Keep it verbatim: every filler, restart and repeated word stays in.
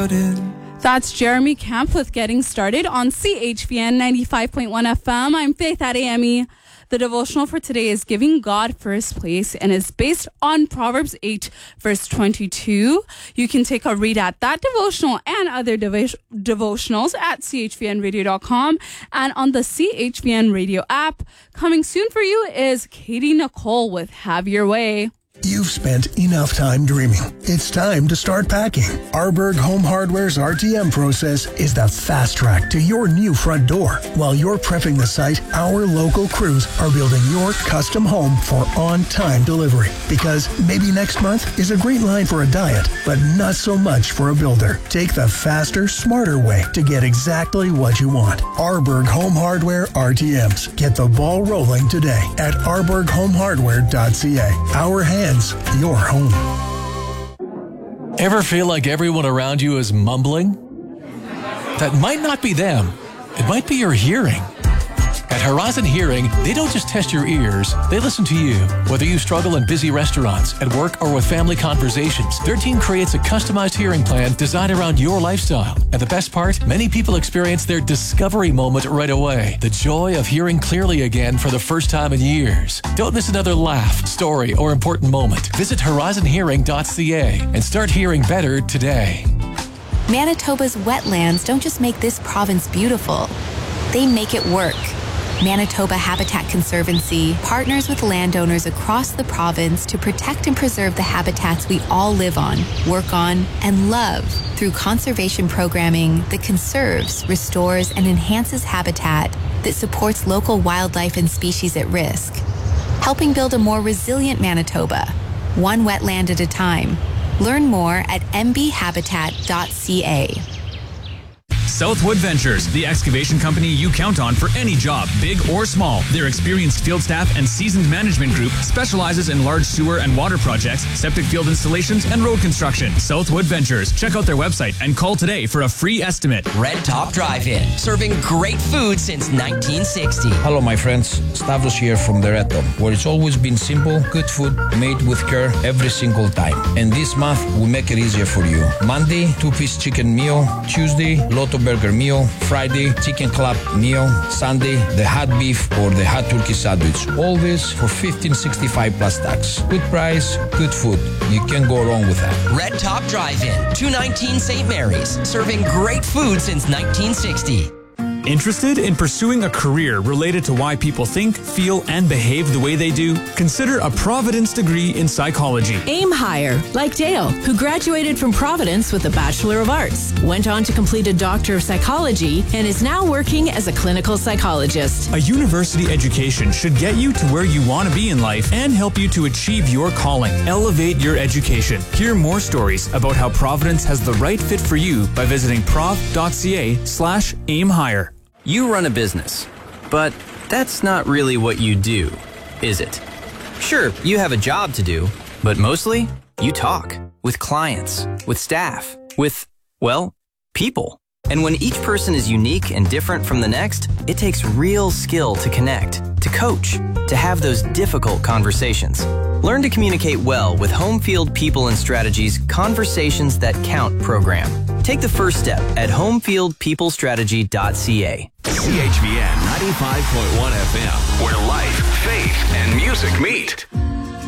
started. That's Jeremy Camp with Getting Started on C H V N ninety-five point one F M. I'm Faith Adeyemi. The devotional for today is Giving God First Place and is based on Proverbs eight, verse twenty-two. You can take a read at that devotional and other dev- devotionals at c h v n radio dot com and on the C H V N Radio app. Coming soon for you is Katie Nicole with Have Your Way. You've spent enough time dreaming. It's time to start packing. Arberg Home Hardware's R T M process is the fast track to your new front door. While you're prepping the site, our local crews are building your custom home for on-time delivery. Because maybe next month is a great line for a diet, but not so much for a builder. Take the faster, smarter way to get exactly what you want. Arberg Home Hardware R T Ms. Get the ball rolling today at arberg home hardware dot c a. Our hands, your home. Ever feel like everyone around you is mumbling? That might not be them. It might be your hearing. At Horizon Hearing, they don't just test your ears, they listen to you. Whether you struggle in busy restaurants, at work, or with family conversations, their team creates a customized hearing plan designed around your lifestyle. And the best part, many people experience their discovery moment right away. The joy of hearing clearly again for the first time in years. Don't miss another laugh, story, or important moment. Visit horizon hearing dot c a and start hearing better today. Manitoba's wetlands don't just make this province beautiful, they make it work. Manitoba Habitat Conservancy partners with landowners across the province to protect and preserve the habitats we all live on, work on, and love through conservation programming that conserves, restores, and enhances habitat that supports local wildlife and species at risk, helping build a more resilient Manitoba, one wetland at a time. Learn more at m b habitat dot c a. Southwood Ventures, the excavation company you count on for any job, big or small. Their experienced field staff and seasoned management group specializes in large sewer and water projects, septic field installations, and road construction. Southwood Ventures. Check out their website and call today for a free estimate. Red Top Drive-In, serving great food since nineteen sixty. Hello, my friends. Stavros here from the Red Top, where it's always been simple, good food made with care every single time. And this month, we make it easier for you. Monday, two-piece chicken meal. Tuesday, Lotto burger meal. Friday, chicken club meal. Sunday, the hot beef or the hot turkey sandwich. All this for fifteen sixty-five plus tax. Good price, good food. You can't go wrong with that. Red Top Drive-In, two nineteen Saint Mary's, serving great food since nineteen sixty. Interested in pursuing a career related to why people think, feel, and behave the way they do? Consider a Providence degree in psychology. Aim higher, like Dale, who graduated from Providence with a Bachelor of Arts, went on to complete a Doctor of Psychology, and is now working as a clinical psychologist. A university education should get you to where you want to be in life and help you to achieve your calling. Elevate your education. Hear more stories about how Providence has the right fit for you by visiting prov dot c a slash aim higher. You run a business, but that's not really what you do, is it? Sure, you have a job to do, but mostly you talk with clients, with staff, with, well, people. And when each person is unique and different from the next, it takes real skill to connect, to coach, to have those difficult conversations. Learn to communicate well with Homefield People and Strategies Conversations That Count program. Take the first step at homefield people strategy dot c a. C H V N ninety-five point one F M, where life, faith, and music meet.